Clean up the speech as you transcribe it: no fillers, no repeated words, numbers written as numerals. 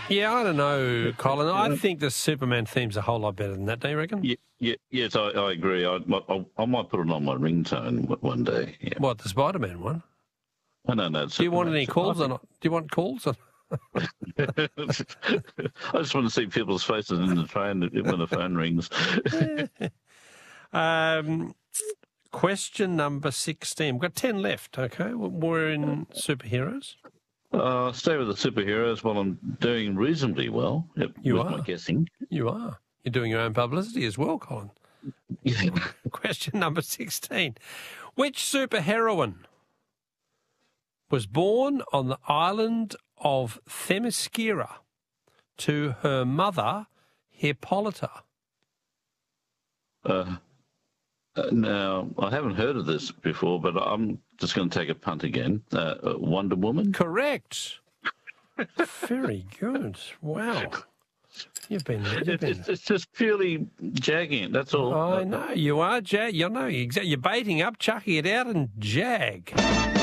Yeah, I don't know, Colin. I think the Superman theme's a whole lot better than that, don't you reckon? Yes, I agree. I might put it on my ringtone one day. Yeah. What, the Spider-Man one? No. Do you want any calls or not? Do you want calls? I just want to see people's faces in the train when the phone rings. Question number 16. We've got 10 left, okay? We're in superheroes. Stay with the superheroes while I'm doing reasonably well. You with are. my guessing. You are. You're doing your own publicity as well, Colin. Yeah. Question number 16. Which superheroine was born on the island of Themyscira to her mother, Hippolyta? Now, I haven't heard of this before, but I'm just going to take a punt again. Wonder Woman? Correct. Very good. Wow. It's just purely jagging it, that's all. I know. You are, Jag. You're baiting up, chucking it out and jag.